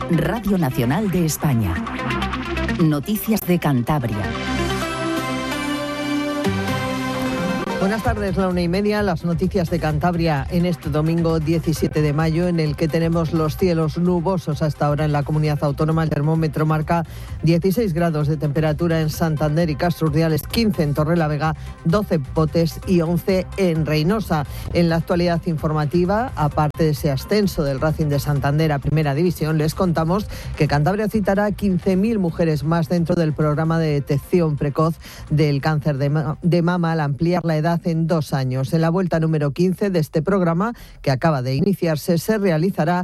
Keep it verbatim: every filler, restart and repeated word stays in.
Radio Nacional de España. Noticias de Cantabria. Buenas tardes, la una y media, las noticias de Cantabria en este domingo diecisiete de mayo, en el que tenemos los cielos nubosos hasta ahora en la comunidad autónoma. El termómetro marca dieciséis grados de temperatura en Santander y Castro Urdiales, quince en Torrelavega, doce Potes y once en Reynosa. En la actualidad informativa, aparte de ese ascenso del Racing de Santander a Primera División, les contamos que Cantabria citará quince mil mujeres más dentro del programa de detección precoz del cáncer de, ma- de mama al ampliar la edad en dos años. En la vuelta número quince de este programa, que acaba de iniciarse, se realizará